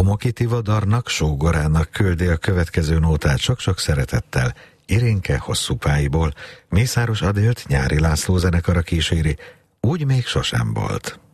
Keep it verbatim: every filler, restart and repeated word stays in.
Omoki Tivadarnak, sógorának küldi a következő nótát sok-sok szeretettel Irénke Hosszúpályiból. Mészáros Adélt Nyári László zenekara kíséri, Úgy még sosem volt.